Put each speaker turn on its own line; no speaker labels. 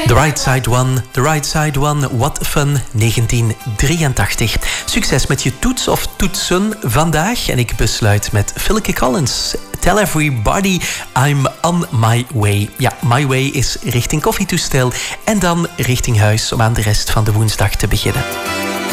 The Right Side One, What Fun, 1983. Succes met je toets of toetsen vandaag. En ik besluit met Philke Collins. Tell everybody I'm on my way. Ja, my way is richting koffietoestel en dan richting huis om aan de rest van de woensdag te beginnen.